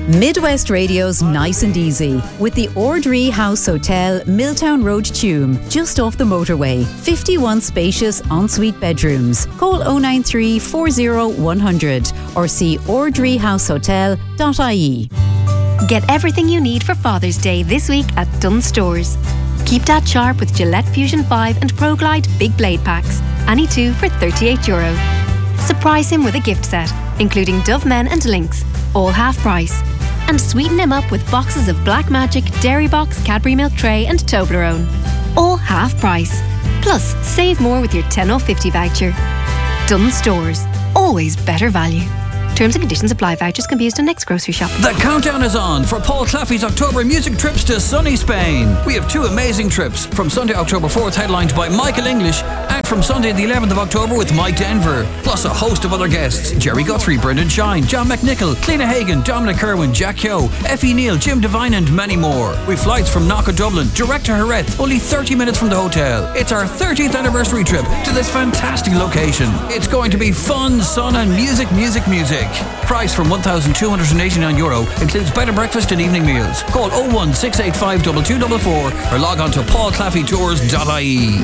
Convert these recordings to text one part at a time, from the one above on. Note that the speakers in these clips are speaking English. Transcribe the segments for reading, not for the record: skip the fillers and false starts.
Midwest Radio's Nice and Easy with the Ordree House Hotel, Milltown Road, Tuam, just off the motorway. 51 spacious ensuite bedrooms. Call 093 40 100 or see ordreehousehotel.ie. Get everything you need for Father's Day this week at Dunnes Stores. Keep Dad sharp with Gillette Fusion 5 and Pro Glide Big Blade Packs. Any two for €38. Surprise him with a gift set, including Dove Men and Lynx, all half price. And sweeten him up with boxes of Black Magic, Dairy Box, Cadbury Milk Tray and Toblerone, all half price. Plus, save more with your 10 off 50 voucher. Dunnes Stores, always better value. Terms and conditions apply. Vouchers can be used on next grocery shop. The countdown is on for Paul Claffey's October music trips to sunny Spain. We have two amazing trips. From Sunday, October 4th, headlined by Michael English, and from Sunday the 11th of October with Mike Denver. Plus a host of other guests: Jerry Guthrie, Brendan Shine, John McNichol, Cliona Hagan, Dominic Kerwin, Jack Kyo, Effie Neal, Jim Devine and many more. With flights from Knock Dublin direct to Jerez, only 30 minutes from the hotel. It's our 30th anniversary trip to this fantastic location. It's going to be fun, sun and music. Price from €1,289, includes bed and breakfast and evening meals. Call 01685 2244 or log on to paulclaffeytours.ie.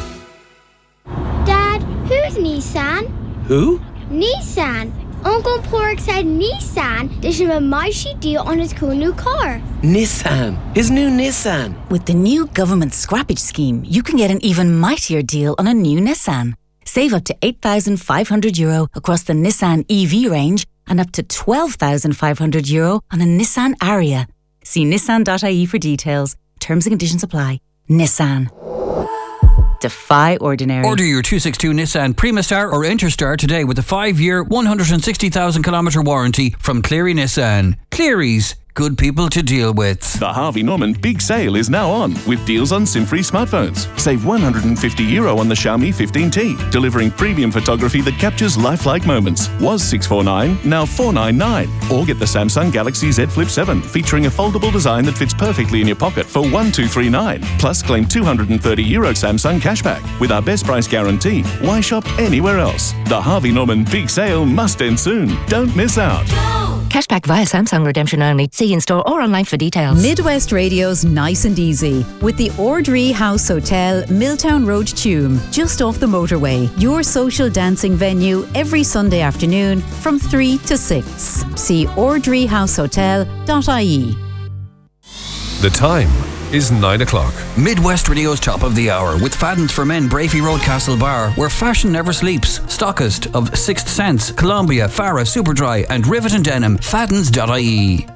Dad, who's Nissan? Who? Nissan. Uncle Pork said Nissan did him a mighty deal on his cool new car. Nissan. His new Nissan. With the new government scrappage scheme, you can get an even mightier deal on a new Nissan. Save up to €8,500 across the Nissan EV range and up to €12,500 on a Nissan Ariya. See nissan.ie for details. Terms and conditions apply. Nissan. Defy ordinary. Order your 262 Nissan Primastar or Interstar today with a 5-year, 160,000-kilometre warranty from Cleary Nissan. Cleary's, good people to deal with. The Harvey Norman Big Sale is now on with deals on SIM-free smartphones. Save €150 on the Xiaomi 15T, delivering premium photography that captures lifelike moments. Was $649, now $499. Or get the Samsung Galaxy Z Flip 7, featuring a foldable design that fits perfectly in your pocket for $1,239. Plus, claim €230 Samsung cashback. With our best price guarantee, why shop anywhere else? The Harvey Norman Big Sale must end soon. Don't miss out. Cashback via Samsung redemption only. See in store or online for details. Midwest Radio's Nice and Easy with the Ordree House Hotel, Milltown Road, Tuam, just off the motorway. Your social dancing venue every Sunday afternoon from 3 to 6. See ordreehousehotel.ie. The time is 9 o'clock. Midwest Radio's top of the hour with Fadden's for Men, Brafey Road, Castle Bar, where fashion never sleeps. Stockist of Sixth Sense, Columbia, Farah, Superdry and Rivet and Denim. Faddens.ie.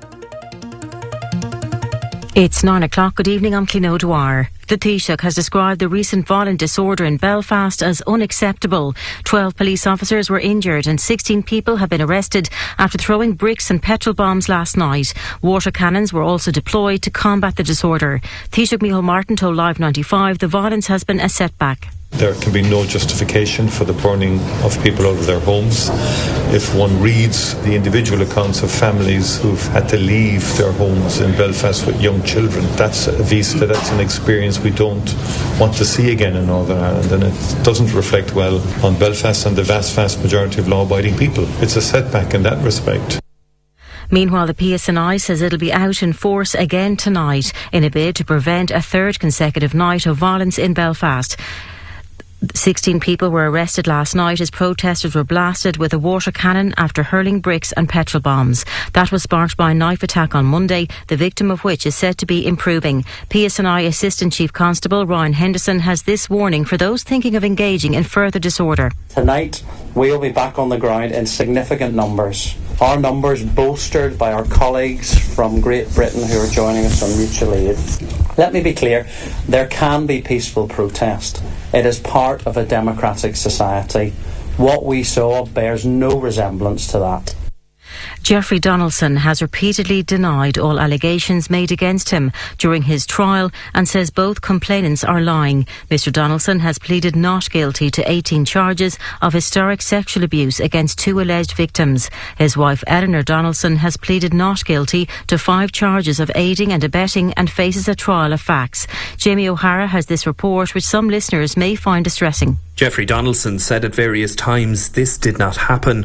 It's 9 o'clock. Good evening, I'm Cliona Dwyer. The Taoiseach has described the recent violent disorder in Belfast as unacceptable. 12 police officers were injured and 16 people have been arrested after throwing bricks and petrol bombs last night. Water cannons were also deployed to combat the disorder. Taoiseach Micheál Martin told Live 95 the violence has been a setback. There can be no justification for the burning of people out of their homes. If one reads the individual accounts of families who've had to leave their homes in Belfast with young children, that's a vista, that's an experience we don't want to see again in Northern Ireland, and it doesn't reflect well on Belfast and the vast majority of law-abiding people. It's a setback in that respect. Meanwhile, the PSNI says it'll be out in force again tonight in a bid to prevent a third consecutive night of violence in Belfast. 16 people were arrested last night as protesters were blasted with a water cannon after hurling bricks and petrol bombs. That was sparked by a knife attack on Monday, the victim of which is said to be improving. PSNI Assistant Chief Constable Ryan Henderson has this warning for those thinking of engaging in further disorder. Tonight, we will be back on the ground in significant numbers. Our numbers bolstered by our colleagues from Great Britain who are joining us on mutual aid. Let me be clear, there can be peaceful protest. It is part of a democratic society. What we saw bears no resemblance to that. Jeffrey Donaldson has repeatedly denied all allegations made against him during his trial and says both complainants are lying. Mr Donaldson has pleaded not guilty to 18 charges of historic sexual abuse against 2 alleged victims. His wife Eleanor Donaldson has pleaded not guilty to 5 charges of aiding and abetting and faces a trial of facts. Jamie O'Hara has this report, which some listeners may find distressing. Jeffrey Donaldson said at various times this did not happen.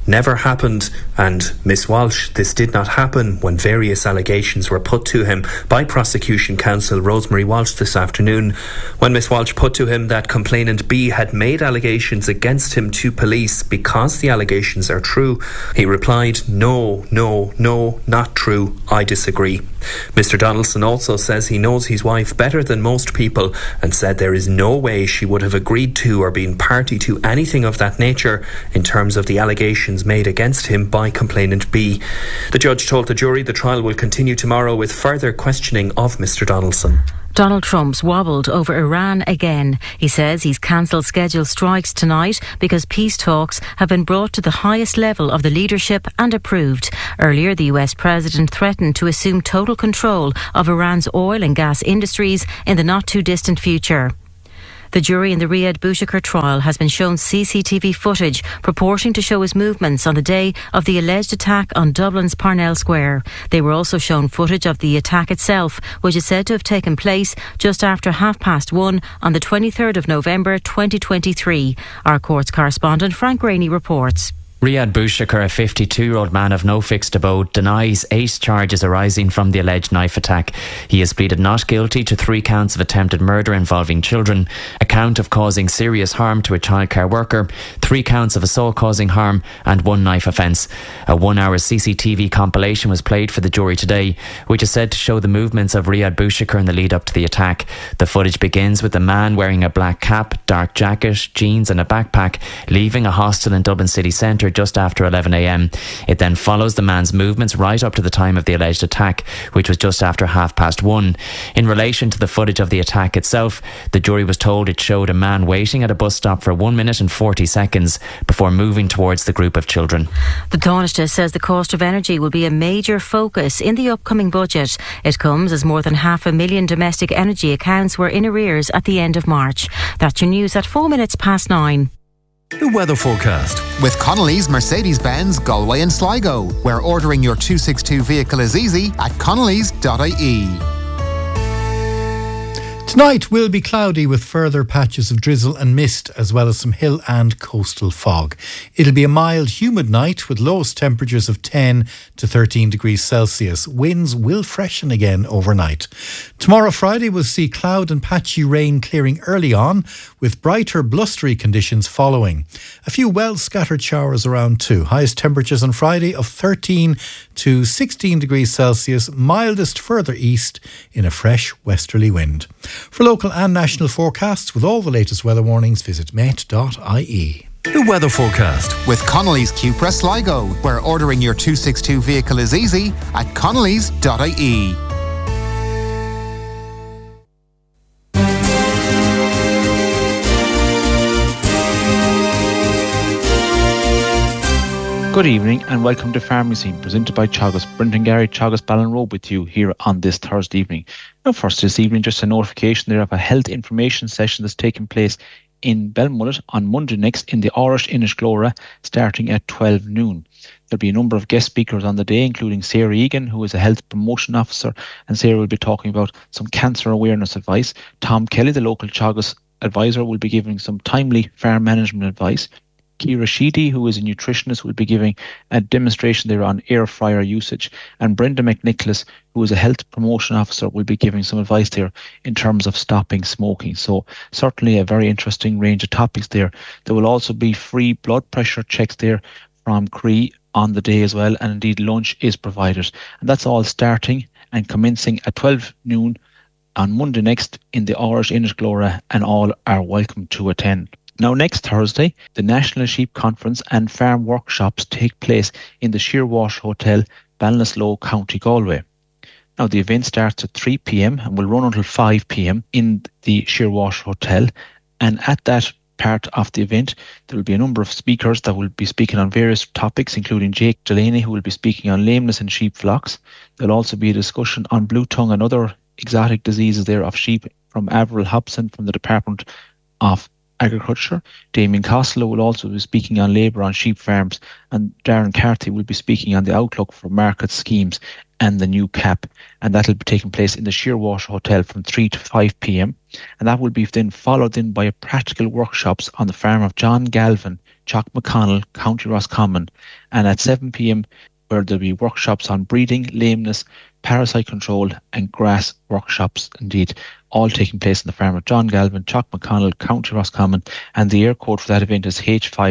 never happened, and Miss Walsh, this did not happen, when various allegations were put to him by prosecution counsel Rosemary Walsh this afternoon. When Miss Walsh put to him that complainant B had made allegations against him to police because the allegations are true, he replied, no, not true, I disagree. Mr. Donaldson also says he knows his wife better than most people and said there is no way she would have agreed to or been party to anything of that nature in terms of the allegations made against him by complainant B. The judge told the jury the trial will continue tomorrow with further questioning of Mr. Donaldson. Donald Trump's wobbled over Iran again. He says he's cancelled scheduled strikes tonight because peace talks have been brought to the highest level of the leadership and approved. Earlier, the US president threatened to assume total control of Iran's oil and gas industries in the not-too-distant future. The jury in the Riyad Bouchakir trial has been shown CCTV footage purporting to show his movements on the day of the alleged attack on Dublin's Parnell Square. They were also shown footage of the attack itself, which is said to have taken place just after 1:30 on the 23rd of November 2023. Our courts correspondent Frank Rainey reports. Riyad Bouchakir, a 52-year-old man of no fixed abode, denies 8 charges arising from the alleged knife attack. He has pleaded not guilty to 3 counts of attempted murder involving children, a count of causing serious harm to a childcare worker, 3 counts of assault causing harm, and 1 knife offence. A 1-hour CCTV compilation was played for the jury today, which is said to show the movements of Riyad Bouchakir in the lead up to the attack. The footage begins with the man wearing a black cap, dark jacket, jeans and a backpack, leaving a hostel in Dublin city centre just after 11 a.m. It then follows the man's movements right up to the time of the alleged attack, which was just after 1:30. In relation to the footage of the attack itself, the jury was told it showed a man waiting at a bus stop for 1 minute and 40 seconds before moving towards the group of children. The Taoiseach says the cost of energy will be a major focus in the upcoming budget. It comes as more than 500,000 domestic energy accounts were in arrears at the end of March. That's your news at 9:04. The weather forecast. With Connolly's Mercedes-Benz, Galway and Sligo, where ordering your 262 vehicle is easy at connellys.ie. Tonight will be cloudy with further patches of drizzle and mist, as well as some hill and coastal fog. It'll be a mild, humid night with lowest temperatures of 10 to 13 degrees Celsius. Winds will freshen again overnight. Tomorrow, Friday, will see cloud and patchy rain clearing early on, with brighter, blustery conditions following. A few well-scattered showers around too. Highest temperatures on Friday of 13 to 16 degrees Celsius, mildest further east in a fresh westerly wind. For local and national forecasts with all the latest weather warnings, visit met.ie. The weather forecast. With Connolly's Cupra Sligo, where ordering your 262 vehicle is easy at connellys.ie. Good evening and welcome to Farming Scene, presented by Teagasc. Brendan Gary, Teagasc Ballon Road with you here on this Thursday evening. Now first this evening, just a notification there of a health information session that's taking place in Belmullet on Monday next in the Irish Innisglora, starting at 12 noon. There'll be a number of guest speakers on the day, including Sarah Egan, who is a health promotion officer, and Sarah will be talking about some cancer awareness advice. Tom Kelly, the local Teagasc advisor, will be giving some timely farm management advice. Ciara Sheedy, who is a nutritionist, will be giving a demonstration there on air fryer usage. And Brenda McNicholas, who is a health promotion officer, will be giving some advice there in terms of stopping smoking. So certainly a very interesting range of topics there. There will also be free blood pressure checks there from Cree on the day as well. And indeed lunch is provided. And that's all starting and commencing at 12 noon on Monday next in the Irish Innisglora, and all are welcome to attend. Now, next Thursday, the National Sheep Conference and Farm Workshops take place in the Shearwash Hotel, Ballinasloe, County Galway. Now, the event starts at 3 p.m. and will run until 5 p.m. in the Shearwash Hotel. And at that part of the event, there will be a number of speakers that will be speaking on various topics, including Jake Delaney, who will be speaking on lameness in sheep flocks. There will also be a discussion on blue tongue and other exotic diseases there of sheep from Avril Hobson from the Department of Agriculture. Damien Costello will also be speaking on labour on sheep farms, and Darren Carthy will be speaking on the outlook for market schemes and the new CAP, and that will be taking place in the Shearwash Hotel from 3 to 5 p.m. and that will be then followed in by a practical workshops on the farm of John Galvin, Chalk McConnell, County Roscommon. And at 7 p.m, where there'll be workshops on breeding, lameness, parasite control and grass workshops, indeed, all taking place in the farm of John Galvin, Chalk McConnell, County Roscommon, and the air code for that event is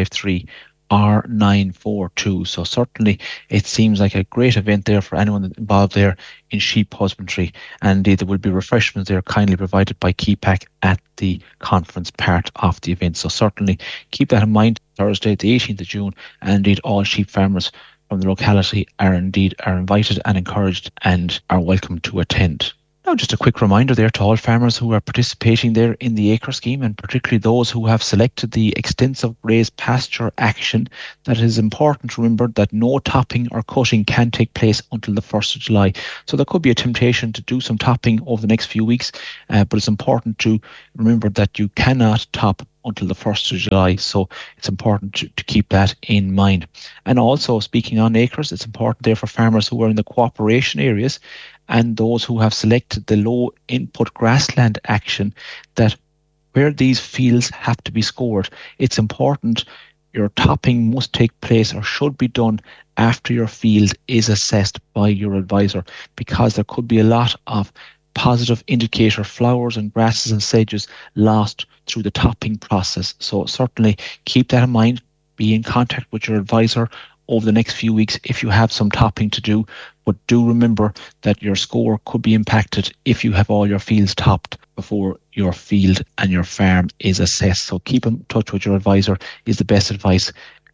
H53R942. So certainly it seems like a great event there for anyone involved there in sheep husbandry, and indeed there will be refreshments there kindly provided by Keepack at the conference part of the event. So certainly keep that in mind. Thursday the 18th of June, and indeed all sheep farmers from the locality are invited and encouraged and are welcome to attend. Now, just a quick reminder there to all farmers who are participating there in the acre scheme, and particularly those who have selected the extensive raised pasture action, that it is important to remember that no topping or cutting can take place until the 1st of July. So there could be a temptation to do some topping over the next few weeks, but it's important to remember that you cannot top until the 1st of July. So it's important to keep that in mind. And also, speaking on acres, it's important there for farmers who are in the cooperation areas and those who have selected the low input grassland action, that where these fields have to be scored, it's important your topping must take place or should be done after your field is assessed by your advisor, because there could be a lot of positive indicator flowers and grasses and sedges lost through the topping process. So certainly keep that in mind. Be in contact with your advisor over the next few weeks if you have some topping to do, but do remember that your score could be impacted if you have all your fields topped before your field and your farm is assessed. So keep in touch with your advisor is the best advice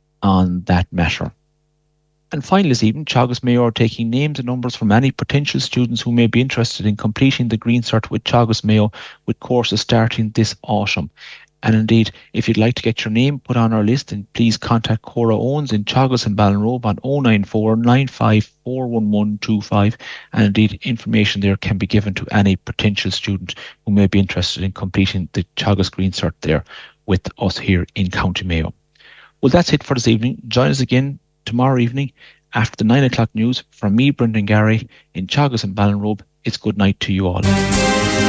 on that matter. And finally this evening, Teagasc Mayo are taking names and numbers from any potential students who may be interested in completing the Green Cert with Teagasc Mayo, with courses starting this autumn. And indeed, if you'd like to get your name put on our list, then please contact Cora Owens in Teagasc and Ballinrobe on 094 954 1125. And indeed, information there can be given to any potential student who may be interested in completing the Teagasc Green Cert there with us here in County Mayo. Well, that's it for this evening. Join us again tomorrow evening after the 9 o'clock news. From me, Brendan Gary, in Teagasc and Ballinrobe, it's good night to you all.